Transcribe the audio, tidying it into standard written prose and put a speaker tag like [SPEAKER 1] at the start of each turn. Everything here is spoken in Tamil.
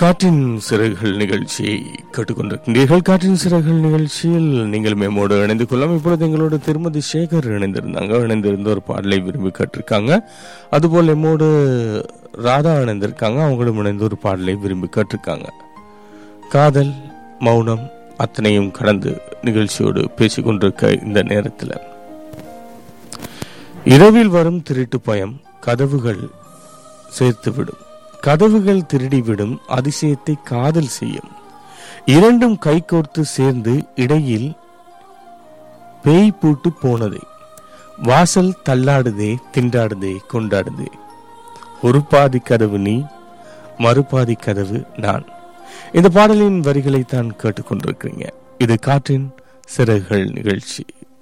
[SPEAKER 1] காற்றின் சிறகுகள் நிகழ்ச்சியை கேட்டுக்கொண்டிருக்கின்றீர்கள். காற்றின் சிறகுகள் நிகழ்ச்சியில் நீங்கள் மேமோடு இணைந்து கொள்ளலாம். இப்பொழுது எங்களோட திருமதி சேகர் இணைந்திருந்த ஒரு பாடலை விரும்பி கேட்டிருக்காங்க. அதுபோல் எம்மோடு ராதா இணைந்திருக்காங்க. அவங்களும் இணைந்து ஒரு பாடலை விரும்பி கேட்டிருக்காங்க. காதல் மௌனம் அத்தனையும் கடந்து நிகழ்ச்சியோடு பேசிக்கொண்டிருக்க இந்த நேரத்தில் இரவில் வரும் திருட்டு பயம் கதவுகள் சேர்த்துவிடும், கதவுகள் திருடிவிடும், அதிசயத்தை காதல் செய்யும், இரண்டும் கைகோர்த்து சேர்ந்து இடையில் பேய் பூட்டு போனதே, வாசல் தள்ளாடுதே, திண்டாடுதே, கொண்டாடுதே, ஒரு பாதி கதவு நீ, மறுபாதி கதவு நான். இந்த பாடலின் வரிகளை தான் கேட்டுக்கொண்டிருக்கிறீங்க. இது காற்றின் சிறகுகள் நிகழ்ச்சி.